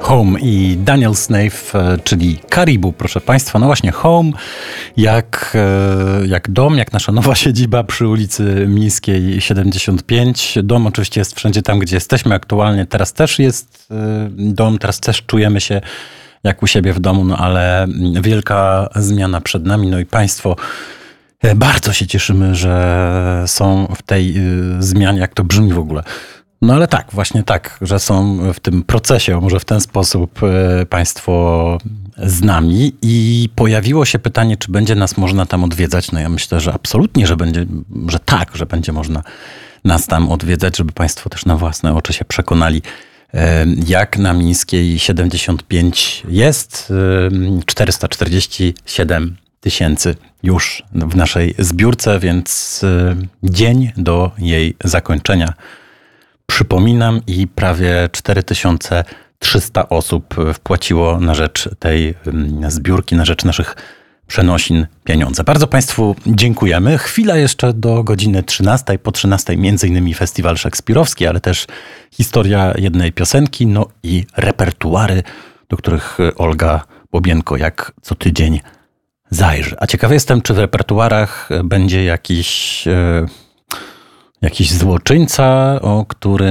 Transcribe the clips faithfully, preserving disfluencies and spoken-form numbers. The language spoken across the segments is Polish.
Home i Daniel Snaith, czyli Caribou, proszę Państwa. No właśnie, Home jak, jak dom, jak nasza nowa siedziba przy ulicy Miejskiej siedemdziesiąt pięć. Dom oczywiście jest wszędzie tam, gdzie jesteśmy aktualnie. Teraz też jest dom, teraz też czujemy się jak u siebie w domu, no ale wielka zmiana przed nami. No i Państwo, bardzo się cieszymy, że są w tej zmianie, jak to brzmi w ogóle. No ale tak, właśnie tak, że są w tym procesie, może w ten sposób Państwo z nami i pojawiło się pytanie, czy będzie nas można tam odwiedzać. No ja myślę, że absolutnie, że będzie, że tak, że będzie można nas tam odwiedzać, żeby Państwo też na własne oczy się przekonali, jak na Mińskiej siedemdziesiąt pięć jest. czterysta czterdzieści siedem tysięcy już w naszej zbiórce, więc dzień do jej zakończenia. Przypominam, i prawie cztery tysiące trzysta osób wpłaciło na rzecz tej zbiórki, na rzecz naszych przenosin pieniądze. Bardzo Państwu dziękujemy. Chwila jeszcze do godziny trzynastej. Po trzynastej między innymi festiwal szekspirowski, ale też historia jednej piosenki, no i repertuary, do których Olga Bobienko jak co tydzień zajrzy. A ciekawy jestem, czy w repertuarach będzie jakiś... Yy, Jakiś złoczyńca, o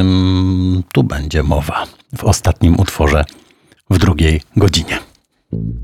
którym tu będzie mowa w ostatnim utworze w drugiej godzinie.